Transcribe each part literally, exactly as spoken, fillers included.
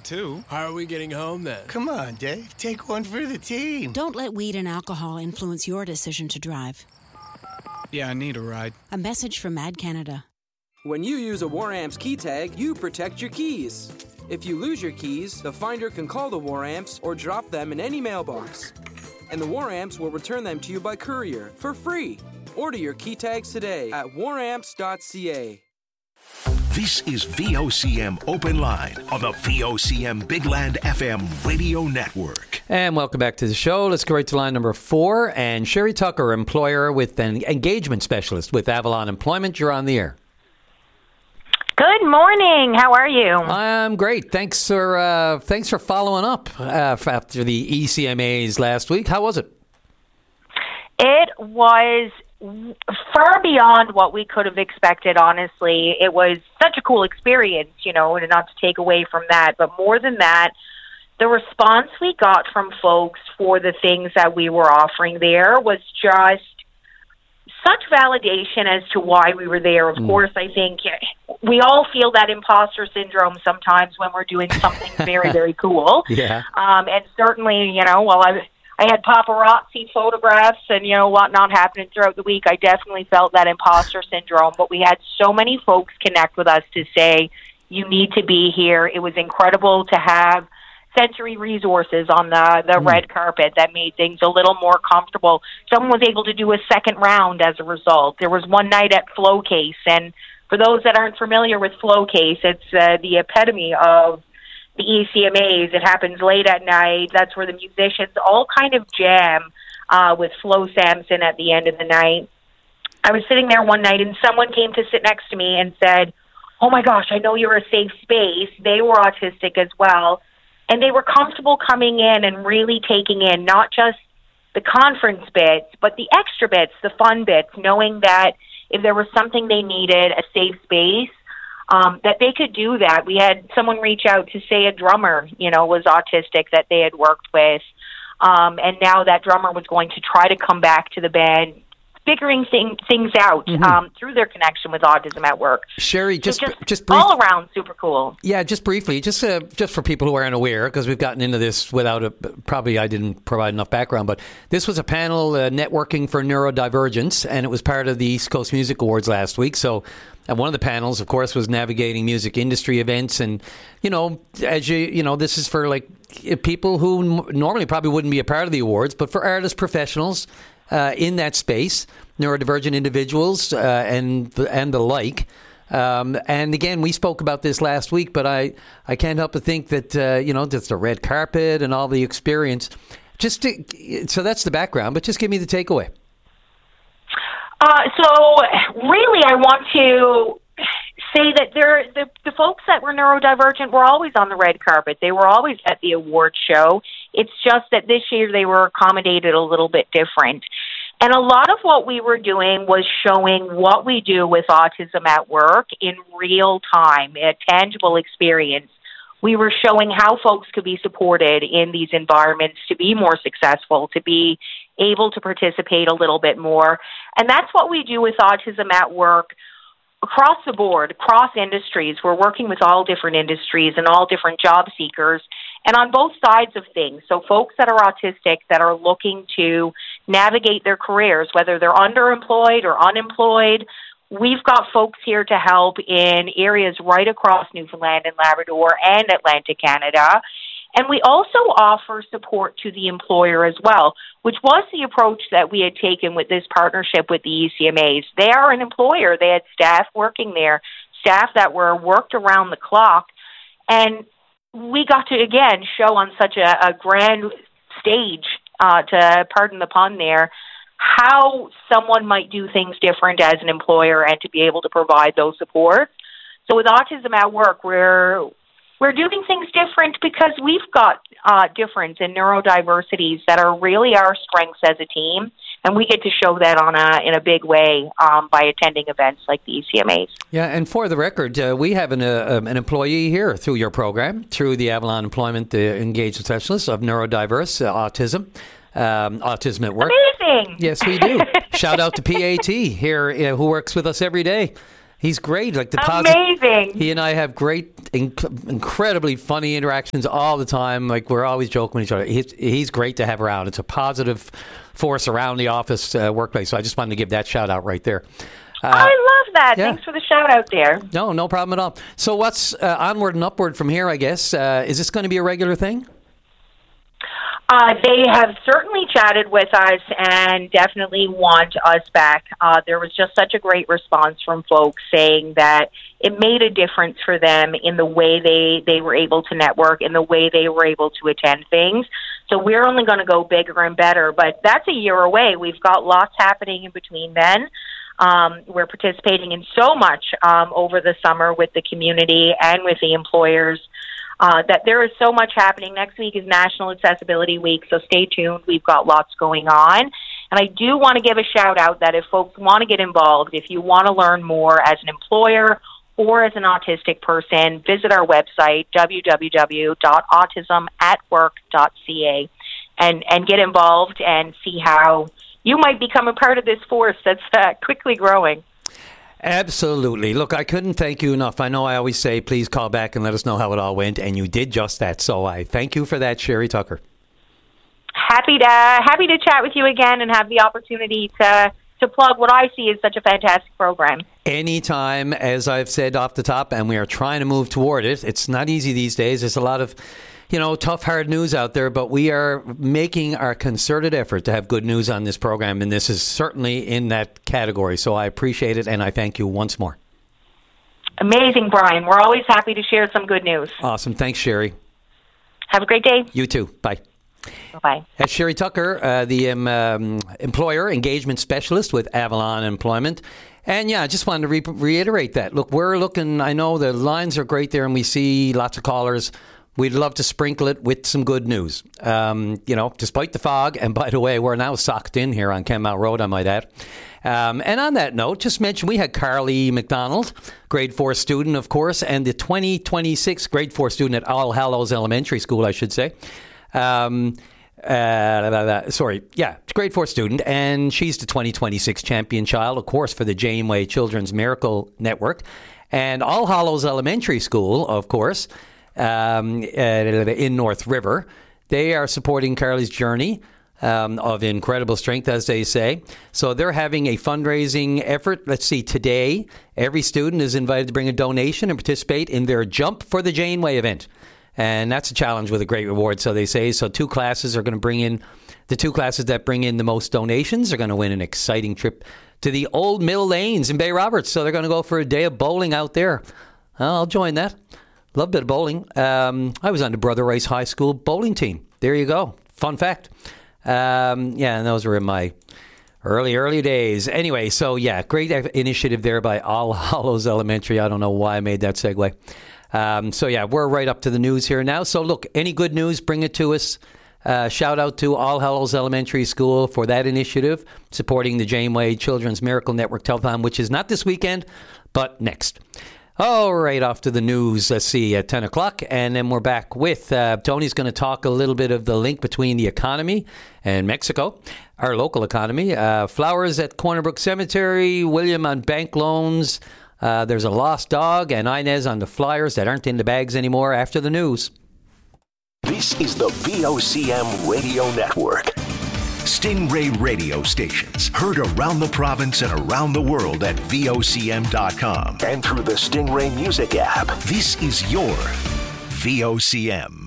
two. How are we getting home then? Come on, Dave. Take one for the team. Don't let weed and alcohol influence your decision to drive. Yeah, I need a ride. A message from Mad Canada. When you use a WarAmps key tag, you protect your keys. If you lose your keys, the finder can call the WarAmps or drop them in any mailbox. And the WarAmps will return them to you by courier for free. Order your key tags today at war amps dot c a. This is V O C M Open Line on the V O C M Big Land F M radio network. And welcome back to the show. Let's go right to line number four. And Sherry Tucker, employer with an engagement specialist with Avalon Employment. You're on the air. Good morning. How are you? I'm great. Thanks for uh, thanks for following up uh, after the E C M As last week. How was it? It was far beyond what we could have expected, honestly. It was such a cool experience, you know, and not to take away from that. But more than that, the response we got from folks for the things that we were offering there was just such validation as to why we were there. Of mm. course, I think we all feel that imposter syndrome sometimes when we're doing something very, very cool. Yeah. Um, and certainly, you know, while I I had paparazzi photographs and, you know, whatnot happening throughout the week, I definitely felt that imposter syndrome. But we had so many folks connect with us to say, you need to be here. It was incredible to have sensory resources on the, the mm. red carpet that made things a little more comfortable. Someone was able to do a second round as a result. There was one night at Flowcase, and for those that aren't familiar with Flowcase, it's uh, the epitome of the E C M As. It happens late at night. That's where the musicians all kind of jam uh, with Flo Sampson at the end of the night. I was sitting there one night, and someone came to sit next to me and said, oh my gosh, I know you're a safe space. They were autistic as well. And they were comfortable coming in and really taking in not just the conference bits, but the extra bits, the fun bits, knowing that if there was something they needed, a safe space, um, that they could do that. We had someone reach out to say a drummer, you know, was autistic that they had worked with. Um, and now that drummer was going to try to come back to the band, figuring thing, things out mm-hmm. um, through their connection with autism at work. Sherry, just so just, just brief, all around super cool. Yeah, just briefly, just uh, just for people who aren't aware, because we've gotten into this without a probably I didn't provide enough background, but this was a panel uh, networking for neurodivergence, and it was part of the East Coast Music Awards last week. So. And one of the panels, of course, was navigating music industry events. And, you know, as you, you know, this is for like people who normally probably wouldn't be a part of the awards, but for artist professionals uh, in that space, neurodivergent individuals uh, and, and the like. Um, and again, we spoke about this last week, but I, I can't help but think that, uh, you know, just the red carpet and all the experience. Just to, so that's the background, but just give me the takeaway. Uh, so really, I want to say that there, the, the folks that were neurodivergent were always on the red carpet. They were always at the award show. It's just that this year they were accommodated a little bit different. And a lot of what we were doing was showing what we do with autism at work in real time, a tangible experience. We were showing how folks could be supported in these environments to be more successful, to be able to participate a little bit more. And that's what we do with Autism at Work across the board, across industries. We're working with all different industries and all different job seekers, and on both sides of things. So folks that are autistic that are looking to navigate their careers, whether they're underemployed or unemployed, we've got folks here to help in areas right across Newfoundland and Labrador and Atlantic Canada. And we also offer support to the employer as well, which was the approach that we had taken with this partnership with the E C M As. They are an employer. They had staff working there, staff that were worked around the clock. And we got to, again, show on such a, a grand stage, uh, to pardon the pun there, how someone might do things different as an employer and to be able to provide those supports. So with Autism at Work, we're we're doing things different because we've got uh, difference in neurodiversities that are really our strengths as a team, and we get to show that on a in a big way um, by attending events like the E C M As. Yeah, and for the record, uh, we have an uh, an employee here through your program, through the Avalon Employment uh, Engagement Specialist of Neurodiverse uh, Autism. Um, Autism at Work. Amazing. Yes, we do. Shout out to P A T here, uh, who works with us every day. He's great. Like the Amazing. Posi- he and I have great inc- incredibly funny interactions all the time. Like, we're always joking with each other. He's, he's great to have around. It's a positive force around the office uh, workplace. So I just wanted to give that shout out right there. Uh, I love that. yeah. Thanks for the shout out there. No, no problem at all. So what's uh, onward and upward from here, I guess? Uh, is this going to be a regular thing? Uh, they have certainly chatted with us and definitely want us back. Uh, there was just such a great response from folks saying that it made a difference for them in the way they, they were able to network, in the way they were able to attend things. So we're only going to go bigger and better, but that's a year away. We've got lots happening in between then. Um, we're participating in so much um, over the summer with the community and with the employers. Uh, that there is so much happening. Next week is National Accessibility Week, so stay tuned. We've got lots going on. And I do want to give a shout out that if folks want to get involved, if you want to learn more as an employer or as an autistic person, visit our website, w w w dot autism at work dot c a, and, and get involved and see how you might become a part of this force that's uh, quickly growing. Absolutely. Look, I couldn't thank you enough. I know I always say, please call back and let us know how it all went, and you did just that. So I thank you for that, Sherry Tucker. Happy to happy to chat with you again and have the opportunity to to plug what I see as such a fantastic program. Anytime, as I've said off the top, and we are trying to move toward it. It's not easy these days. There's a lot of, you know, tough, hard news out there, but we are making our concerted effort to have good news on this program, and this is certainly in that category. So I appreciate it, and I thank you once more. Amazing, Brian. We're always happy to share some good news. Awesome. Thanks, Sherry. Have a great day. You too. Bye. Bye-bye. That's Sherry Tucker, uh, the um, um, employer engagement specialist with Avalon Employment. And yeah, I just wanted to re- reiterate that. Look, we're looking, I know the lines are great there and we see lots of callers. We'd love to sprinkle it with some good news. Um, you know, despite the fog, and by the way, we're now socked in here on Kenmount Road, I might add. Um, and on that note, just mention we had Carly McDonald, grade four student, of course, and the twenty twenty-six grade four student at All Hallows Elementary School, I should say. Um, uh, sorry, yeah, grade four student, and she's the twenty twenty-six champion child, of course, for the Janeway Children's Miracle Network. And All Hallows Elementary School, of course, um, uh, in North River, they are supporting Carly's journey um, of incredible strength, as they say. So they're having a fundraising effort. Let's see, today, every student is invited to bring a donation and participate in their Jump for the Janeway event. And that's a challenge with a great reward, so they say. So two classes are going to bring in, the two classes that bring in the most donations are going to win an exciting trip to the Old Mill Lanes in Bay Roberts. So they're going to go for a day of bowling out there. I'll join that. Love a bit of bowling. Um, I was on the Brother Rice High School bowling team. There you go. Fun fact. Um, yeah, and those were in my early, early days. Anyway, so yeah, great initiative there by All Hallows Elementary. I don't know why I made that segue. Um, so, yeah, we're right up to the news here now. So, look, any good news, bring it to us. Uh, shout out to All Hallows Elementary School for that initiative, supporting the Janeway Children's Miracle Network Telethon, which is not this weekend, but next. All right, off to the news, let's see, at ten o'clock. And then we're back with, uh, Tony's going to talk a little bit of the link between the economy and Mexico, our local economy. Uh, flowers at Corner Brook Cemetery, William on bank loans. Uh, there's a lost dog, and Inez on the flyers that aren't in the bags anymore after the news. This is the V O C M Radio Network. Stingray radio stations heard around the province and around the world at V O C M dot com and through the Stingray Music app. This is your V O C M.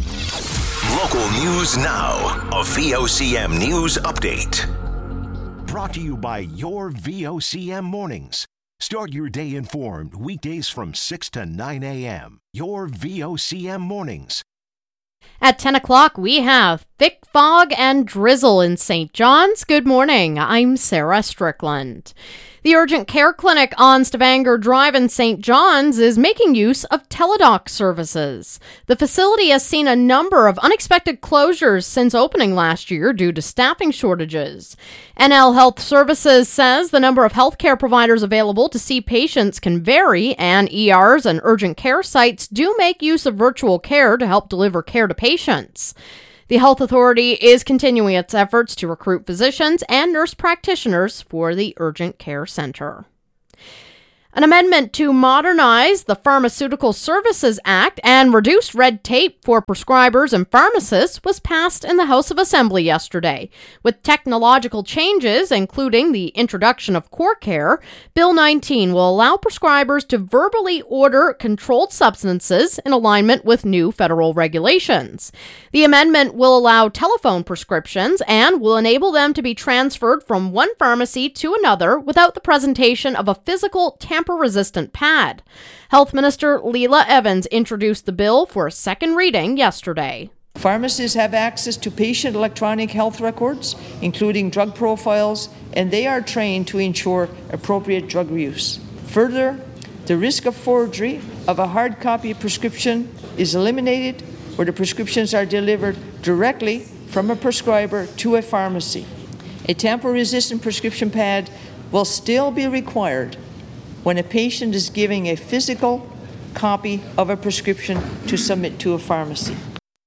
Local news now. A V O C M News Update. Brought to you by your V O C M Mornings. Start your day informed weekdays from six to nine a.m. Your V O C M Mornings. At ten o'clock, we have thick fog and drizzle in Saint John's. Good morning. I'm Sarah Strickland. The urgent care clinic on Stavanger Drive in Saint John's is making use of teledoc services. The facility has seen a number of unexpected closures since opening last year due to staffing shortages. N L Health Services says the number of healthcare providers available to see patients can vary, and E Rs and urgent care sites do make use of virtual care to help deliver care to patients. The health authority is continuing its efforts to recruit physicians and nurse practitioners for the urgent care center. An amendment to modernize the Pharmaceutical Services Act and reduce red tape for prescribers and pharmacists was passed in the House of Assembly yesterday. With technological changes, including the introduction of CoreCare, Bill nineteen will allow prescribers to verbally order controlled substances in alignment with new federal regulations. The amendment will allow telephone prescriptions and will enable them to be transferred from one pharmacy to another without the presentation of a physical tamper resistant pad. Health Minister Leela Evans introduced the bill for a second reading yesterday. Pharmacists have access to patient electronic health records, including drug profiles, and they are trained to ensure appropriate drug use. Further, the risk of forgery of a hard copy prescription is eliminated where the prescriptions are delivered directly from a prescriber to a pharmacy. A tamper-resistant prescription pad will still be required when a patient is giving a physical copy of a prescription to submit to a pharmacy.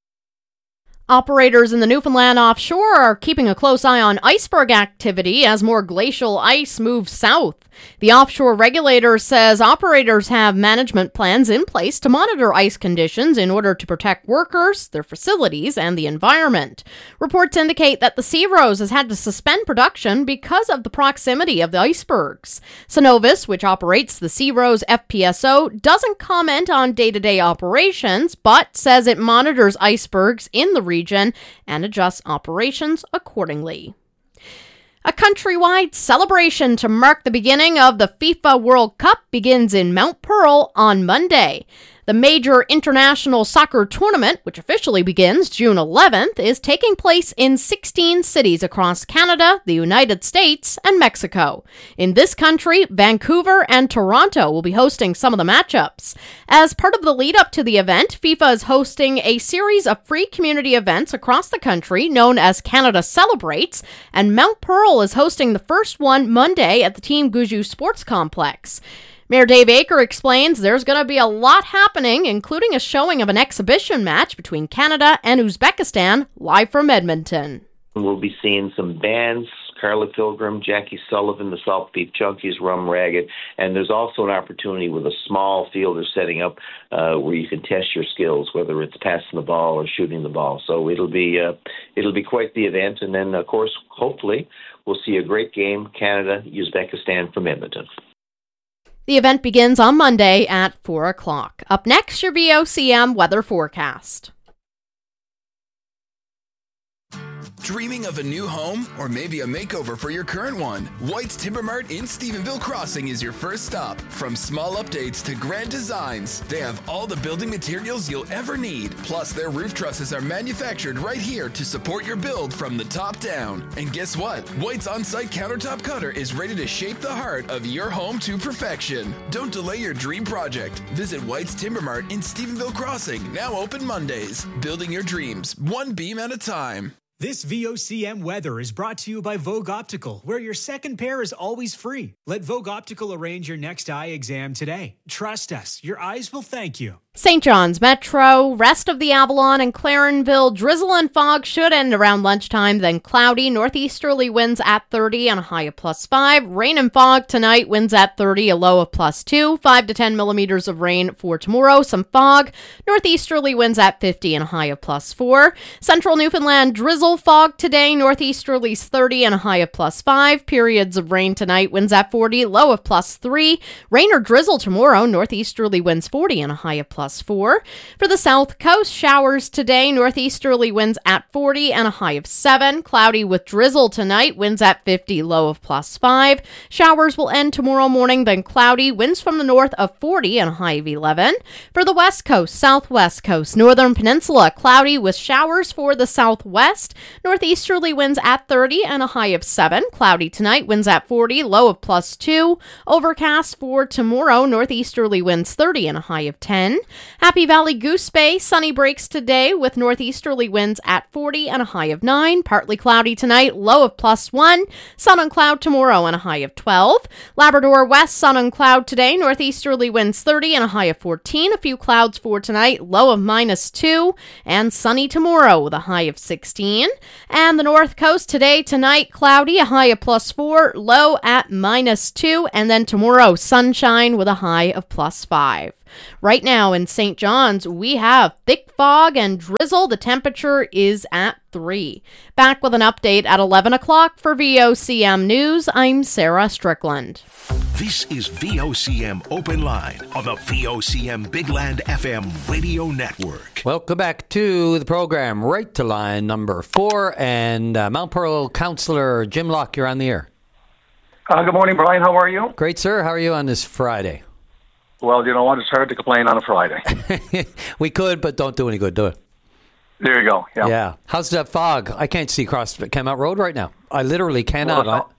Operators in the Newfoundland offshore are keeping a close eye on iceberg activity as more glacial ice moves south. The offshore regulator says operators have management plans in place to monitor ice conditions in order to protect workers, their facilities, and the environment. Reports indicate that the Sea Rose has had to suspend production because of the proximity of the icebergs. Cenovus, which operates the Sea Rose F P S O, doesn't comment on day-to-day operations, but says it monitors icebergs in the region and adjusts operations accordingly. A countrywide celebration to mark the beginning of the FIFA World Cup begins in Mount Pearl on Monday. The major international soccer tournament, which officially begins June eleventh, is taking place in sixteen cities across Canada, the United States, and Mexico. In this country, Vancouver and Toronto will be hosting some of the matchups. As part of the lead-up to the event, FIFA is hosting a series of free community events across the country known as Canada Celebrates, and Mount Pearl is hosting the first one Monday at the Team Guju Sports Complex. Mayor Dave Aker explains there's going to be a lot happening, including a showing of an exhibition match between Canada and Uzbekistan, live from Edmonton. We'll be seeing some bands, Carla Pilgrim, Jackie Sullivan, the Salt Beef Junkies, Rum Ragged, and there's also an opportunity with a small field they're setting up uh, where you can test your skills, whether it's passing the ball or shooting the ball. So it'll be uh, it'll be quite the event, and then, of course, hopefully, we'll see a great game, Canada, Uzbekistan from Edmonton. The event begins on Monday at four o'clock. Up next, your V O C M weather forecast. Dreaming of a new home or maybe a makeover for your current one? White's Timber Mart in Stephenville Crossing is your first stop. From small updates to grand designs, they have all the building materials you'll ever need. Plus, their roof trusses are manufactured right here to support your build from the top down. And guess what? White's on-site countertop cutter is ready to shape the heart of your home to perfection. Don't delay your dream project. Visit White's Timber Mart in Stephenville Crossing, now open Mondays. Building your dreams, one beam at a time. This V O C M weather is brought to you by Vogue Optical, where your second pair is always free. Let Vogue Optical arrange your next eye exam today. Trust us, your eyes will thank you. Saint John's Metro, rest of the Avalon and Clarenville, drizzle and fog should end around lunchtime, then cloudy, northeasterly winds at thirty and a high of plus five. Rain and fog tonight, winds at thirty, a low of plus two. five to ten millimeters of rain for tomorrow, some fog. Northeasterly winds at fifty and a high of plus four. Central Newfoundland, drizzle, fog today, northeasterlies thirty and a high of plus five. Periods of rain tonight, winds at forty, low of plus three. Rain or drizzle tomorrow, northeasterly winds forty and a high of plus four. For the south coast, showers today, northeasterly winds at forty and a high of seven. Cloudy with drizzle tonight, winds at fifty, low of plus five. Showers will end tomorrow morning, then cloudy, winds from the north of forty and a high of eleven. For the west coast, southwest coast, northern peninsula, cloudy with showers for the southwest. Northeasterly winds at thirty and a high of seven. Cloudy tonight, winds at forty, low of plus two. Overcast for tomorrow, northeasterly winds thirty and a high of ten. Happy Valley Goose Bay, sunny breaks today with northeasterly winds at forty and a high of nine. Partly cloudy tonight, low of plus one. Sun and cloud tomorrow and a high of twelve. Labrador West, sun and cloud today, northeasterly winds thirty and a high of fourteen. A few clouds for tonight, low of minus two. And sunny tomorrow with a high of sixteen. And the North Coast today, tonight, cloudy, a high of plus four, low at minus two. And then tomorrow, sunshine with a high of plus five. Right now in Saint John's, we have thick fog and drizzle. The temperature is at three. Back with an update at eleven o'clock for V O C M News. I'm Sarah Strickland. This is V O C M Open Line on the V O C M Big Land F M radio network. Welcome back to the program. Right to line number four. And uh, Mount Pearl Councillor Jim Locke, you're on the air. Uh, good morning, Brian. How are you? Great, sir. How are you on this Friday? Well, you know what? It's hard to complain on a Friday. We could, but don't do any good, do it. There you go. Yeah. Yeah. How's that fog? I can't see across Kenmount Road right now. I literally cannot. Well,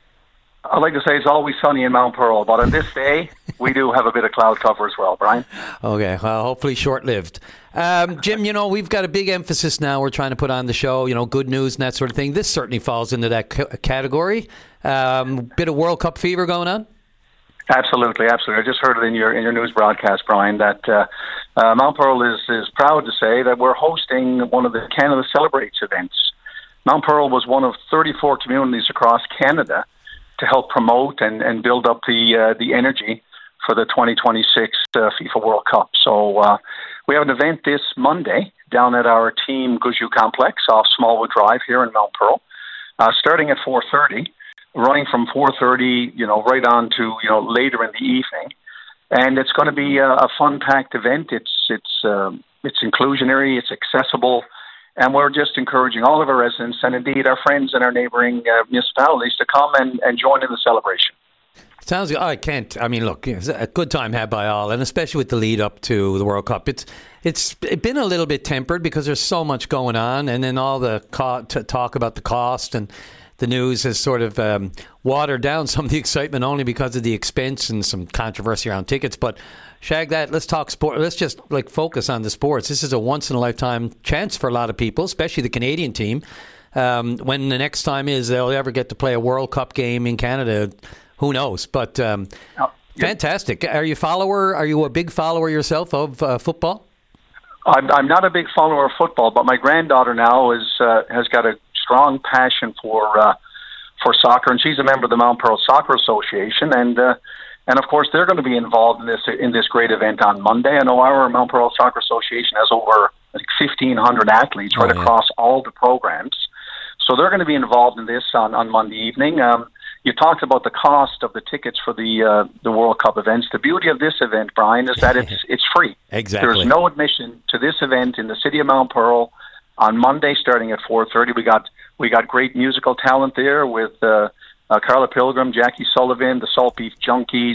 I, I'd like to say it's always sunny in Mount Pearl, but on this day, we do have a bit of cloud cover as well, Brian. Okay. Well, hopefully short-lived. Um, Jim, you know, we've got a big emphasis now. We're trying to put on the show, you know, good news and that sort of thing. This certainly falls into that c- category. Um, bit of World Cup fever going on? Absolutely, absolutely. I just heard it in your in your news broadcast, Brian, that uh, uh, Mount Pearl is, is proud to say that we're hosting one of the Canada Celebrates events. Mount Pearl was one of thirty-four communities across Canada to help promote and, and build up the uh, the energy for the twenty twenty-six uh, FIFA World Cup. So uh, we have an event this Monday down at our Team Guzhou complex off Smallwood Drive here in Mount Pearl, uh, starting at four thirty. Running from four thirty, you know, right on to, you know, later in the evening. And it's going to be a, a fun-packed event. It's it's um, it's inclusionary, it's accessible, and we're just encouraging all of our residents and indeed our friends in our neighboring uh, municipalities to come and, and join in the celebration. Sounds good. I can't. I mean, look, it's a good time had by all, and especially with the lead up to the World Cup. It's it's been a little bit tempered because there's so much going on, and then all the co- to talk about the cost and the news has sort of um, watered down some of the excitement only because of the expense and some controversy around tickets. But shag that. Let's talk sport. Let's just like focus on the sports. This is a once in a lifetime chance for a lot of people, especially the Canadian team. Um, when the next time is they'll ever get to play a World Cup game in Canada, who knows? But um, oh, yeah. Fantastic. Are you a follower? Are you a big follower yourself of uh, football? I'm, I'm not a big follower of football, but my granddaughter now is uh, has got a strong passion for uh, for soccer, and she's a member of the Mount Pearl Soccer Association, and uh, and of course they're going to be involved in this in this great event on Monday. I know our Mount Pearl Soccer Association has over like fifteen hundred athletes right oh, yeah. across all the programs, so they're going to be involved in this on, on Monday evening. Um, you talked about the cost of the tickets for the uh, the World Cup events. The beauty of this event, Brian, is that it's it's free. Exactly. There's no admission to this event in the city of Mount Pearl. On Monday, starting at four thirty, we got we got great musical talent there with uh, uh, Carla Pilgrim, Jackie Sullivan, the Salt Beef Junkies,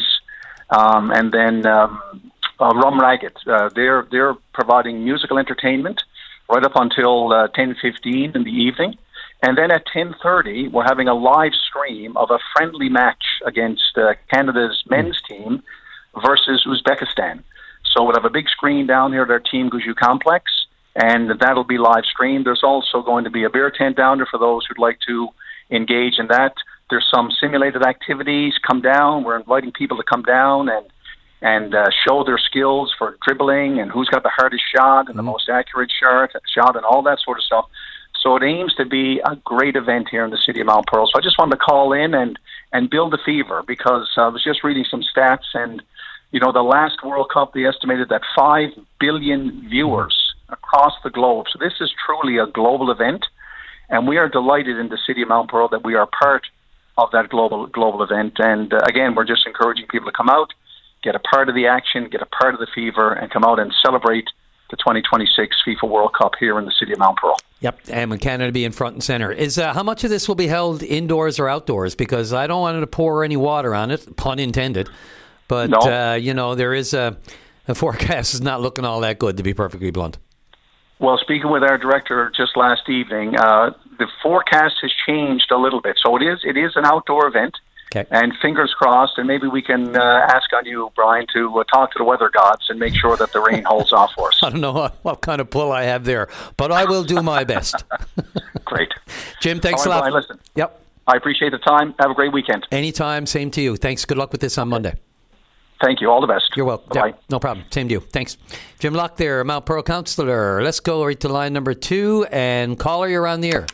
um, and then um, uh, Rum Ragged. Uh, they're they're providing musical entertainment right up until uh, ten fifteen in the evening, and then at ten thirty, we're having a live stream of a friendly match against uh, Canada's men's team versus Uzbekistan. So we'll have a big screen down here at our Team Guzhou complex, and that'll be live streamed. There's also going to be a beer tent down there for those who'd like to engage in that. There's some simulated activities. Come down. We're inviting people to come down and and uh, show their skills for dribbling and who's got the hardest shot and mm-hmm. the most accurate shot, shot and all that sort of stuff. So it aims to be a great event here in the city of Mount Pearl. So I just wanted to call in and, and build the fever, because I was just reading some stats, and you know, the last World Cup, they estimated that five billion viewers across the globe. So this is truly a global event, and we are delighted in the city of Mount Pearl that we are part of that global global event. And uh, again, we're just encouraging people to come out, get a part of the action, get a part of the fever, and come out and celebrate the twenty twenty-six FIFA World Cup here in the city of Mount Pearl. Yep, and with Canada being front and center. Is uh, how much of this will be held indoors or outdoors? Because I don't want to pour any water on it, pun intended. But, no. uh, you know, there is a, the forecast is not looking all that good, to be perfectly blunt. Well, speaking with our director just last evening, uh, the forecast has changed a little bit. So it is it is an outdoor event. Okay. And fingers crossed, and maybe we can uh, ask on you, Brian, to uh, talk to the weather gods and make sure that the rain holds off for us. I don't know what, what kind of pull I have there, but I will do my best. Great. Jim, thanks All right, a lot. Brian, listen. Yep. I appreciate the time. Have a great weekend. Anytime. Same to you. Thanks. Good luck with this on Monday. Thank you. All the best. You're welcome. Bye. Yeah, no problem. Same to you. Thanks. Jim Locke there, Mount Pearl Councillor. Let's go right to line number two. And caller, you're on the air.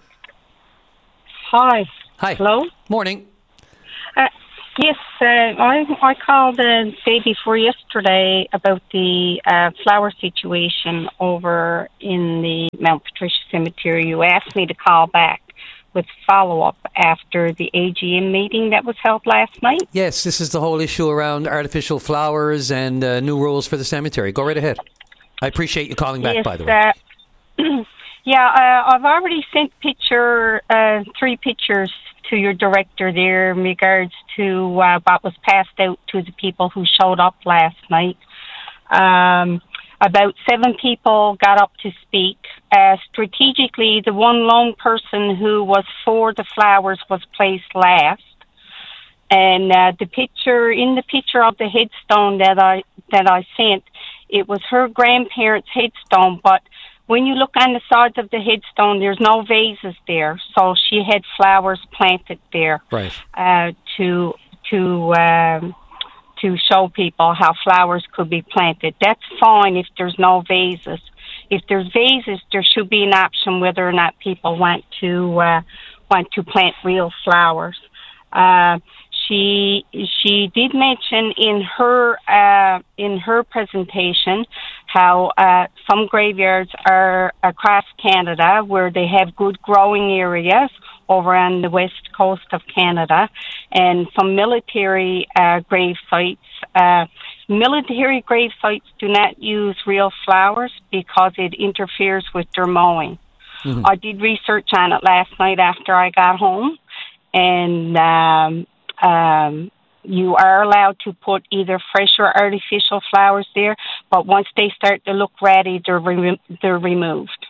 Hi. Hi. Hello. Morning. Uh, yes, uh, I I called the day before yesterday about the uh, flower situation over in the Mount Patricia Cemetery. You asked me to call back with follow-up after the A G M meeting that was held last night. Yes, this is the whole issue around artificial flowers and uh, new rules for the cemetery. Go right ahead. I appreciate you calling back, yes, by the way. Uh, yeah, uh, I've already sent picture uh, three pictures to your director there in regards to uh, what was passed out to the people who showed up last night. Um, about seven people got up to speak. Uh, strategically, the one lone person who was for the flowers was placed last. And uh, the picture, in the picture of the headstone that I that I sent, it was her grandparents' headstone, but when you look on the sides of the headstone, there's no vases there. So she had flowers planted there, right? Uh, to to um, to show people how flowers could be planted. That's fine if there's no vases. If there's vases, there should be an option whether or not people want to uh, want to plant real flowers. Uh, She she did mention in her uh, in her presentation how uh, some graveyards are across Canada where they have good growing areas over on the west coast of Canada, and some military uh, grave sites. Uh, military grave sites do not use real flowers because it interferes with their mowing. Mm-hmm. I did research on it last night after I got home, and um, Um, you are allowed to put either fresh or artificial flowers there, but once they start to look ratty, they're, re- they're removed.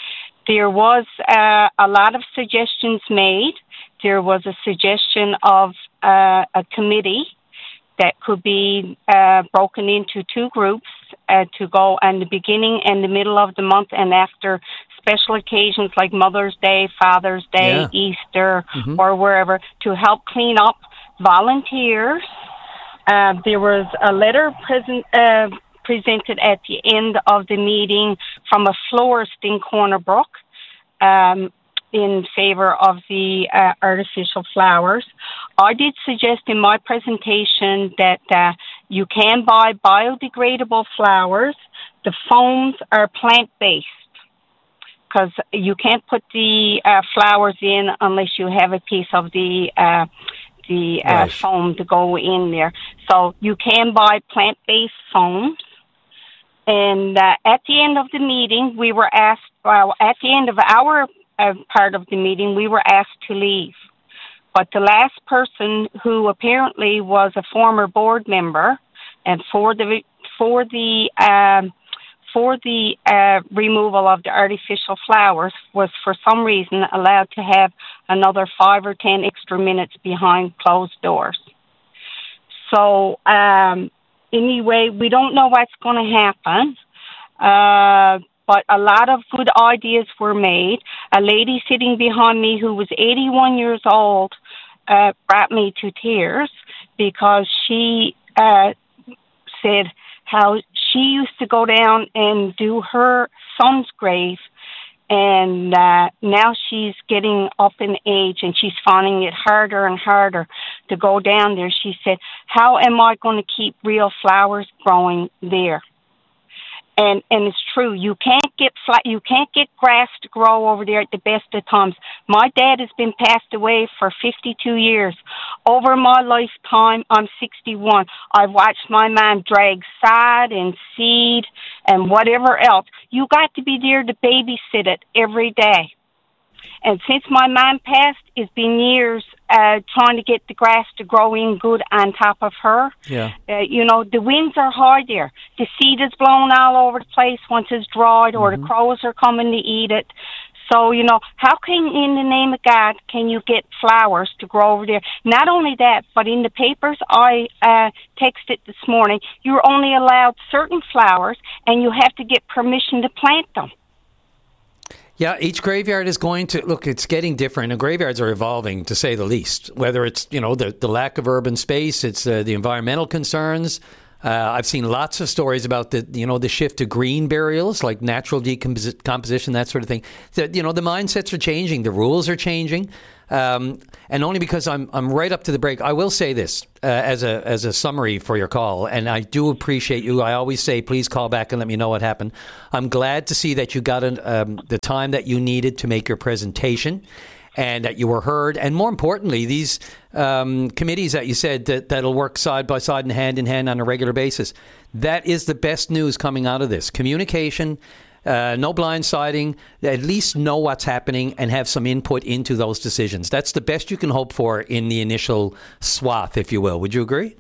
There was uh, a lot of suggestions made. There was a suggestion of uh, a committee that could be uh, broken into two groups uh, to go on the beginning and the middle of the month, and after special occasions like Mother's Day, Father's Day, Yeah. Easter, Mhm. or wherever, to help clean up. Volunteers. Uh, there was a letter present, uh, presented at the end of the meeting from a florist in Corner Brook um, in favor of the uh, artificial flowers. I did suggest in my presentation that uh, you can buy biodegradable flowers. The foams are plant-based, because you can't put the uh, flowers in unless you have a piece of the uh, the uh, Right. foam to go in there. So you can buy plant-based foams. And uh, at the end of the meeting, we were asked, well, at the end of our uh, part of the meeting, we were asked to leave. But the last person, who apparently was a former board member, and for the for the um, for the uh, removal of the artificial flowers, was for some reason allowed to have another five or ten extra minutes behind closed doors. So um, anyway, we don't know what's going to happen, uh, but a lot of good ideas were made. A lady sitting behind me who was eighty-one years old uh, brought me to tears because she uh, said how she used to go down and do her son's grave, and uh, now she's getting up in age and she's finding it harder and harder to go down there. She said, how am I going to keep real flowers growing there? And and it's true. You can't get fla- you can't get grass to grow over there at the best of times. My dad has been passed away for fifty-two years. Over my lifetime, I'm sixty-one. I've watched my mom drag sod and seed and whatever else. You got to be there to babysit it every day. And since my mom passed, it's been years uh, trying to get the grass to grow in good on top of her. Yeah. Uh, you know, the winds are hard there. The seed is blown all over the place once it's dried, or Mm-hmm. the crows are coming to eat it. So, you know, how can, in the name of God, can you get flowers to grow over there? Not only that, but in the papers, I uh, texted this morning, you're only allowed certain flowers, and you have to get permission to plant them. Yeah, each graveyard is going to, look, it's getting different, and graveyards are evolving, to say the least. Whether it's, you know, the, the lack of urban space, it's uh, the environmental concerns. Uh, I've seen lots of stories about the, you know, the shift to green burials, like natural decomposition, that sort of thing. The, you know, the mindsets are changing, the rules are changing. Um, and only because I'm I'm right up to the break, I will say this uh, as a as a summary for your call, and I do appreciate you. I always say, please call back and let me know what happened. I'm glad to see that you got an, um, the time that you needed to make your presentation, and that you were heard. And more importantly, these um, committees that you said that that'll work side by side and hand in hand on a regular basis. That is the best news coming out of this. Communication. Uh, no blindsiding, at least know what's happening and have some input into those decisions. That's the best you can hope for in the initial swath, if you will. Would you agree?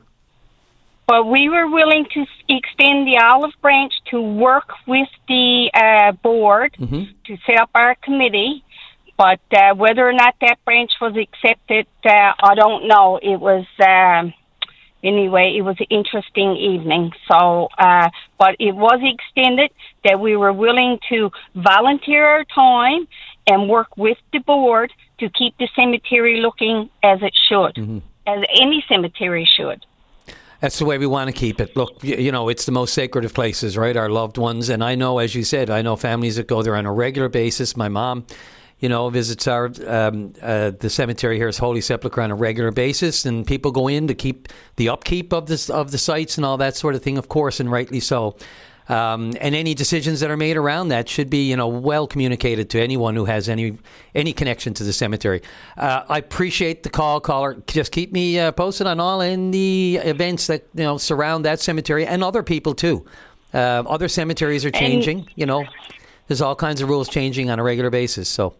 Well, we were willing to extend the olive branch to work with the uh, board mm-hmm. to set up our committee, but uh, whether or not that branch was accepted, uh, I don't know. It was... Um, Anyway, it was an interesting evening. So, uh, but it was extended that we were willing to volunteer our time and work with the board to keep the cemetery looking as it should, mm-hmm. as any cemetery should. That's the way we want to keep it. Look, you know, it's the most sacred of places, right? Our loved ones. And I know, as you said, I know families that go there on a regular basis. My mom, you know, visits our um, uh, the cemetery here is Holy Sepulchre on a regular basis, and people go in to keep the upkeep of this of the sites and all that sort of thing, of course, and rightly so. Um, and any decisions that are made around that should be, you know, well communicated to anyone who has any any connection to the cemetery. Uh, I appreciate the call, caller. Just keep me uh, posted on all in the events that, you know, surround that cemetery and other people too. Uh, other cemeteries are changing. And, you know, there's all kinds of rules changing on a regular basis. So.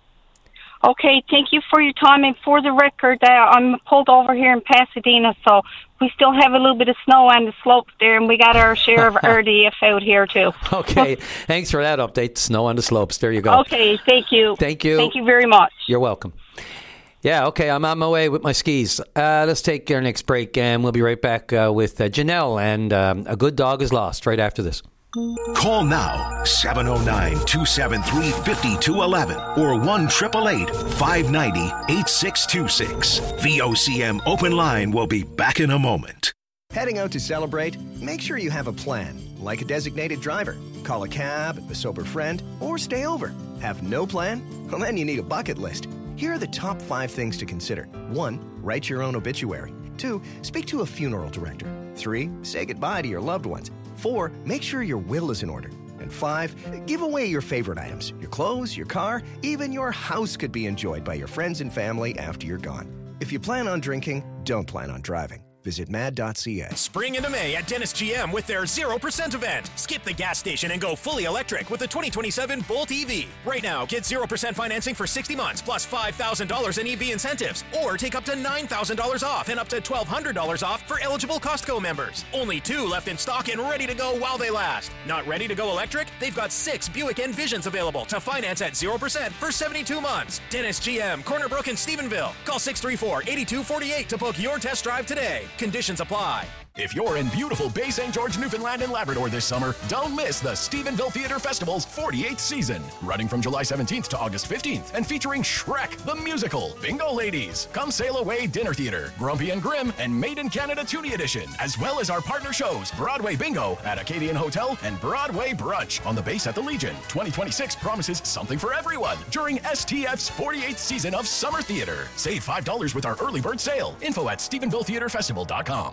Okay, thank you for your time. And for the record, uh, I'm pulled over here in Pasadena, so we still have a little bit of snow on the slopes there, and we got our share of R D F out here, too. Okay, thanks for that update. Snow on the slopes. There you go. Okay, thank you. Thank you. Thank you very much. You're welcome. Yeah, okay, I'm on my way with my skis. Uh, let's take our next break, and we'll be right back uh, with uh, Janelle and um, A Good Dog is Lost right after this. Call now, seven oh nine, two seven three, five two one one or one eight eight eight, five nine zero, eight six two six. V O C M Open Line will be back in a moment. Heading out to celebrate? Make sure you have a plan, like a designated driver. Call a cab, a sober friend, or stay over. Have no plan? Well, then you need a bucket list. Here are the top five things to consider. One, write your own obituary. Two, speak to a funeral director. Three, say goodbye to your loved ones. Four, make sure your will is in order. And five, give away your favorite items. Your clothes, your car, even your house could be enjoyed by your friends and family after you're gone. If you plan on drinking, don't plan on driving. Visit mad dot c a. Spring into May at Dennis G M with their zero percent event. Skip the gas station and go fully electric with the twenty twenty-seven Bolt E V. Right now, get zero percent financing for sixty months plus five thousand dollars in E V incentives. Or take up to nine thousand dollars off and up to twelve hundred dollars off for eligible Costco members. Only two left in stock and ready to go while they last. Not ready to go electric? They've got six Buick Envisions available to finance at zero percent for seventy-two months. Dennis G M, Corner Brook in Stephenville. Call six three four, eight two four eight to book your test drive today. Conditions apply. If you're in beautiful Bay Saint George, Newfoundland and Labrador this summer, don't miss the Stephenville Theatre Festival's forty-eighth season. Running from July seventeenth to August fifteenth and featuring Shrek the Musical, Bingo Ladies, Come Sail Away Dinner Theater, Grumpy and Grim, and Made in Canada Toonie Edition, as well as our partner shows Broadway Bingo at Acadian Hotel and Broadway Brunch on the base at the Legion. twenty twenty-six promises something for everyone during S T F's forty-eighth season of Summer Theater. Save five dollars with our early bird sale. Info at stephenville theatre festival dot com.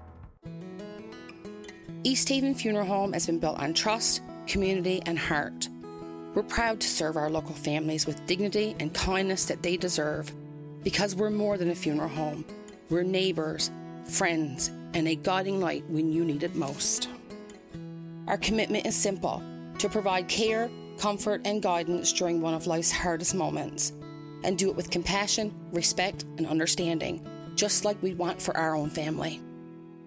East Haven Funeral Home has been built on trust, community, and heart. We're proud to serve our local families with dignity and kindness that they deserve. Because we're more than a funeral home. We're neighbours, friends, and a guiding light when you need it most. Our commitment is simple, to provide care, comfort, and guidance during one of life's hardest moments. And do it with compassion, respect, and understanding, just like we want for our own family.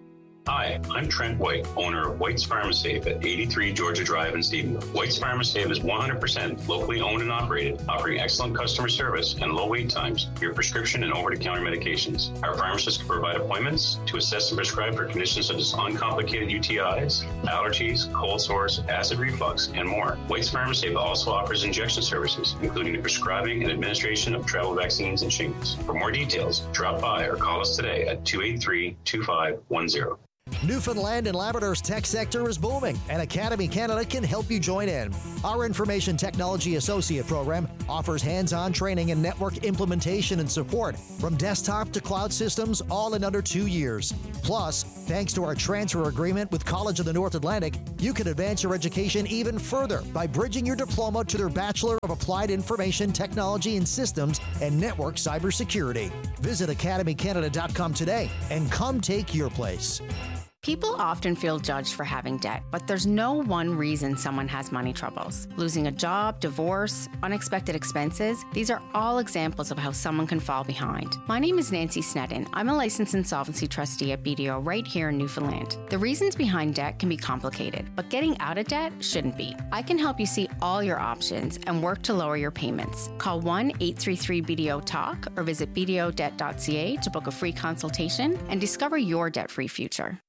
Hi, I'm Trent White, owner of White's Pharmasafe at eighty-three Georgia Drive in Stephenville. White's Pharmasafe is one hundred percent locally owned and operated, offering excellent customer service and low wait times for your prescription and over-the-counter medications. Our pharmacists can provide appointments to assess and prescribe for conditions such as uncomplicated U T Is, allergies, cold sores, acid reflux, and more. White's Pharmasafe also offers injection services, including the prescribing and administration of travel vaccines and shingles. For more details, drop by or call us today at two eight three, two five one zero. Newfoundland and Labrador's tech sector is booming, and Academy Canada can help you join in. Our Information Technology Associate program offers hands-on training in network implementation and support, from desktop to cloud systems, all in under two years. Plus, thanks to our transfer agreement with College of the North Atlantic, you can advance your education even further by bridging your diploma to their Bachelor of Applied Information Technology and Systems and Network Cybersecurity. Visit academy canada dot com today and come take your place. People often feel judged for having debt, but there's no one reason someone has money troubles. Losing a job, divorce, unexpected expenses, these are all examples of how someone can fall behind. My name is Nancy Snedden. I'm a licensed insolvency trustee at B D O right here in Newfoundland. The reasons behind debt can be complicated, but getting out of debt shouldn't be. I can help you see all your options and work to lower your payments. Call one eight three three B D O talk or visit b d o debt dot c a to book a free consultation and discover your debt-free future.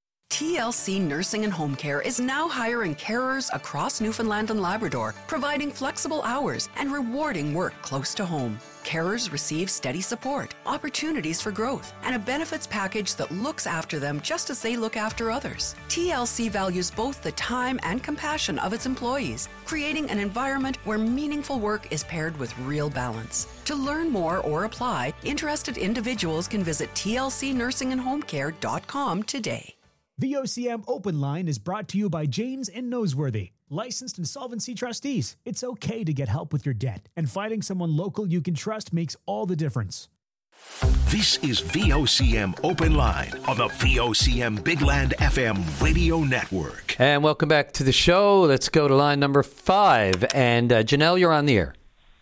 T L C Nursing and Home Care is now hiring carers across Newfoundland and Labrador, providing flexible hours and rewarding work close to home. Carers receive steady support, opportunities for growth, and a benefits package that looks after them just as they look after others. T L C values both the time and compassion of its employees, creating an environment where meaningful work is paired with real balance. To learn more or apply, interested individuals can visit t l c nursing and home care dot com today. V O C M Open Line is brought to you by James and Noseworthy, licensed insolvency trustees. It's okay to get help with your debt, and finding someone local you can trust makes all the difference. This is V O C M Open Line on the V O C M Big Land F M radio network. And welcome back to the show. Let's go to line number five. And uh, Janelle, you're on the air.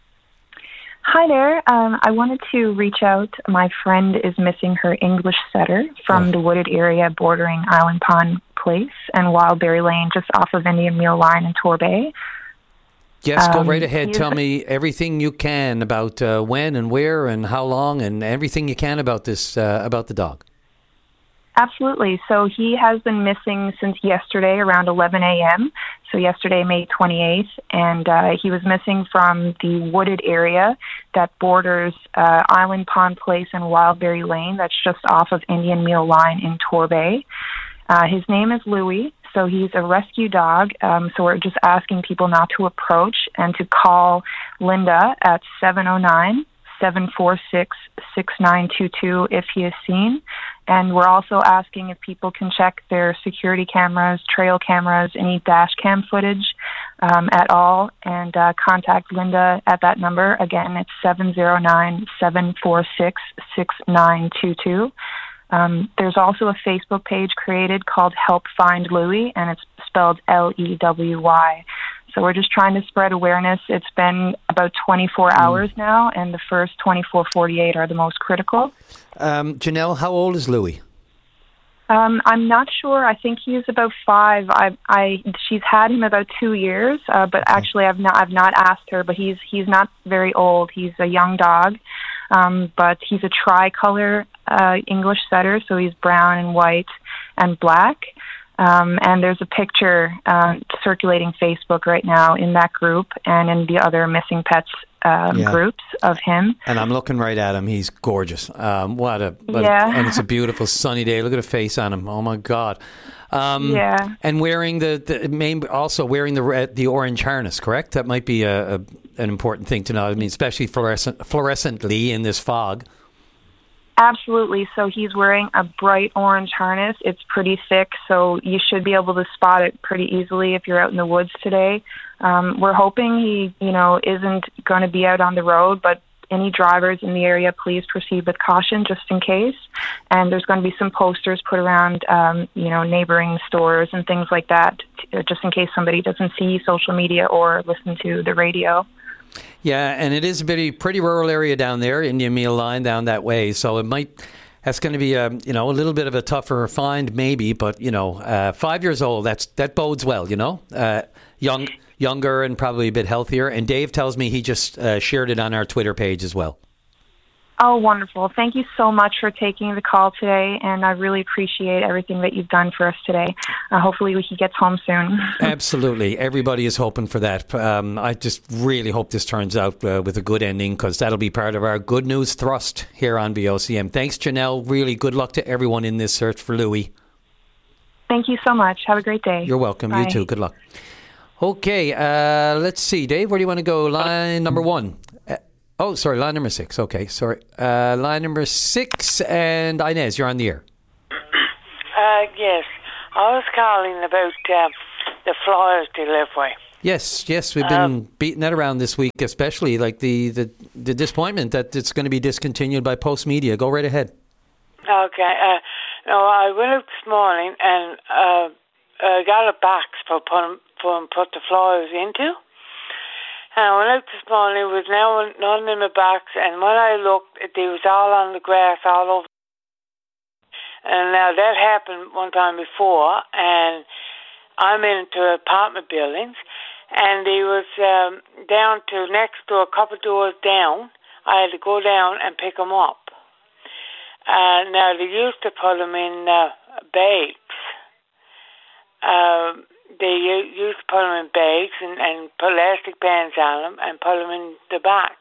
Hi there. Um, I wanted to reach out. My friend is missing her English setter from oh. the wooded area bordering Island Pond Place and Wildberry Lane, just off of Indian Meal Line in Torbay. Yes, um, go right ahead. Tell me everything you can about uh, when and where and how long, and everything you can about this uh, about the dog. Absolutely. So he has been missing since yesterday around eleven a.m., so yesterday, May twenty-eighth, and uh, he was missing from the wooded area that borders uh, Island Pond Place and Wildberry Lane. That's just off of Indian Meal Line in Torbay. Uh, his name is Louis, so he's a rescue dog, um, so we're just asking people not to approach and to call Linda at seven oh nine, seven four six, six nine two two if he is seen. And we're also asking if people can check their security cameras, trail cameras, any dash cam footage um, at all, and uh, contact Linda at that number. Again, it's seven oh nine, seven four six, six nine two two. Um, there's also a Facebook page created called Help Find Louie, and it's spelled L E W Y. So we're just trying to spread awareness. It's been about twenty-four mm. hours now, and the first twenty-four, forty-eight are the most critical. Um, Janelle, how old is Louis? Um, I'm not sure. I think he's about five. I, I, she's had him about two years, uh, but actually, I've not, I've not asked her. But he's, he's not very old. He's a young dog, um, but he's a tricolor uh, English setter, so he's brown and white and black. Um, and there's a picture uh, circulating Facebook right now in that group and in the other missing pets um, yeah. groups of him. And I'm looking right at him. He's gorgeous. Um, what a what yeah. a, and it's a beautiful sunny day. Look at the face on him. Oh my God. Um, yeah. And wearing the, the main, also wearing the red, the orange harness. Correct. That might be a, a an important thing to know. I mean, especially fluorescent, fluorescently in this fog. Absolutely. So he's wearing a bright orange harness. It's pretty thick, so you should be able to spot it pretty easily if you're out in the woods today. Um, we're hoping he, you know, isn't going to be out on the road, but any drivers in the area, please proceed with caution just in case. And there's going to be some posters put around, um, you know, neighboring stores and things like that, just in case somebody doesn't see social media or listen to the radio. Yeah, and it is a pretty, pretty rural area down there, Indian Meal Line down that way. So it might, That's going to be a, you know, a little bit of a tougher find maybe, but, you know, uh, five years old, that's that bodes well, you know. Uh, young, younger and probably a bit healthier. And Dave tells me he just uh, shared it on our Twitter page as well. Oh, wonderful. Thank you so much for taking the call today, and I really appreciate everything that you've done for us today. Uh, hopefully he gets home soon. Absolutely. Everybody is hoping for that. Um, I just really hope this turns out uh, with a good ending, because that'll be part of our good news thrust here on V O C M. Thanks, Janelle. Really good luck to everyone in this search for Louis. Thank you so much. Have a great day. You're welcome. Bye. You too. Good luck. Okay, uh, let's see. Dave, where do you want to go? Line number one. Uh, oh, sorry, line number six. Okay, sorry. Uh, line number six, and Inez, you're on the air. Uh, yes, I was calling about uh, the flyers delivery. Yes, yes, we've been um, beating that around this week, especially like the, the, the disappointment that it's going to be discontinued by Post Media. Go right ahead. Okay. Uh, no, I went out this morning and uh, uh, got a box for put, for put the flyers into. And I went out this morning with now none in the box, and when I looked, it was all on the grass all over. And now that happened one time before, and I'm into apartment buildings, and he was um, down to next door, a couple doors down. I had to go down and pick them up. Uh, now, they used to put them in uh, bags. Uh, they used to put them in bags and, and put elastic bands on them and put them in the box.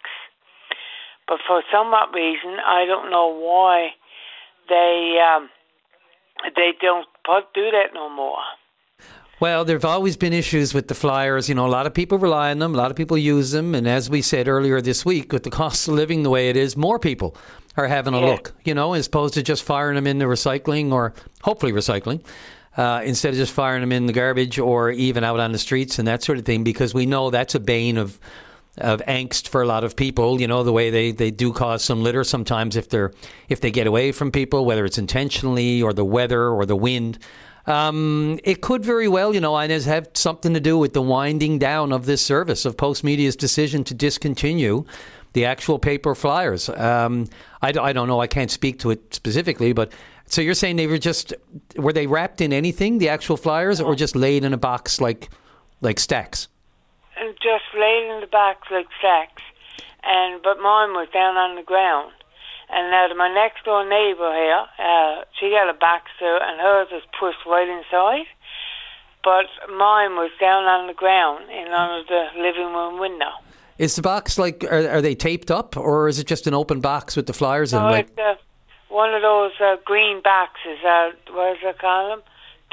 But for some odd reason, I don't know why they um, they don't put, do that no more. Well, there have always been issues with the flyers. You know, a lot of people rely on them. A lot of people use them. And as we said earlier this week, with the cost of living the way it is, more people are having a yeah. look, you know, as opposed to just firing them into recycling or hopefully recycling, uh, instead of just firing them in the garbage or even out on the streets and that sort of thing, because we know that's a bane of of angst for a lot of people, you know, the way they, they do cause some litter sometimes if they're if they get away from people, whether it's intentionally or the weather or the wind. Um, it could very well, you know, Inez, have something to do with the winding down of this service, of Post Media's decision to discontinue the actual paper flyers. Um, I, I don't know. I can't speak to it specifically, but so you're saying they were just, were they wrapped in anything, the actual flyers, or just laid in a box like like stacks? And just laid in the box like stacks. And but mine was down on the ground. And now my next door neighbour here, uh, she got a box too, and hers was pushed right inside. But mine was down on the ground in under the living room window. Is the box like, are, are they taped up, or is it just an open box with the flyers no, in? Like, it's uh, one of those uh, green boxes. Uh, what does it call them?